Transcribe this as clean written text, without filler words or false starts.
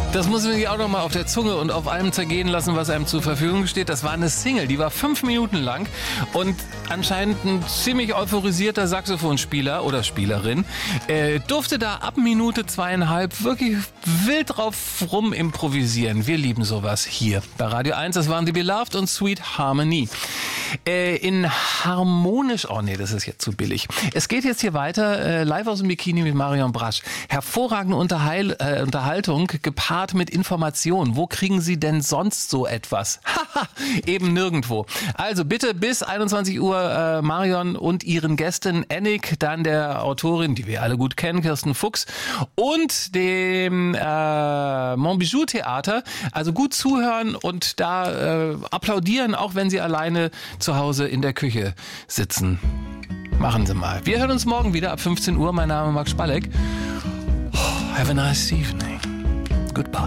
Das muss man sich auch noch mal auf der Zunge und auf allem zergehen lassen, was einem zur Verfügung steht. Das war eine Single, die war 5 Minuten lang und anscheinend ein ziemlich euphorisierter Saxophonspieler oder Spielerin durfte da ab Minute 2,5 wirklich wild drauf rum improvisieren. Wir lieben sowas hier bei Radio 1. Das waren die Beloved und Sweet Harmony. In harmonisch, oh nee, das ist jetzt zu billig. Es geht jetzt hier weiter, live aus dem Bikini mit Marion Brasch. Hervorragende Unterhaltung, gepaart mit Informationen. Wo kriegen Sie denn sonst so etwas? Haha, eben nirgendwo. Also bitte bis 21 Uhr Marion und ihren Gästen Annick, dann der Autorin, die wir alle gut kennen, Kirsten Fuchs, und dem Montbijou Theater. Also gut zuhören und da applaudieren, auch wenn Sie alleine zu Hause in der Küche sitzen. Machen Sie mal. Wir hören uns morgen wieder ab 15 Uhr. Mein Name ist Max Spalleck. Have a nice evening. Goodbye.